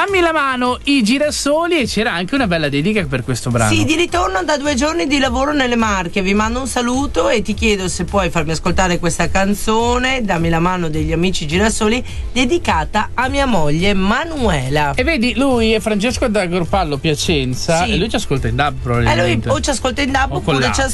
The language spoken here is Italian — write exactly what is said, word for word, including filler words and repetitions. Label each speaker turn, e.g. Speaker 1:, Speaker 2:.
Speaker 1: Dammi la mano, i girasoli, e c'era anche una bella dedica per questo brano.
Speaker 2: Sì, di ritorno da due giorni di lavoro nelle Marche, vi mando un saluto e ti chiedo se puoi farmi ascoltare questa canzone, Dammi la mano degli amici girasoli, dedicata a mia moglie Manuela.
Speaker 1: E vedi, lui è Francesco da Groppallo Piacenza,
Speaker 2: sì.
Speaker 1: e lui ci ascolta in dub probabilmente.
Speaker 2: E lui o ci ascolta in dub
Speaker 1: o
Speaker 2: oppure ci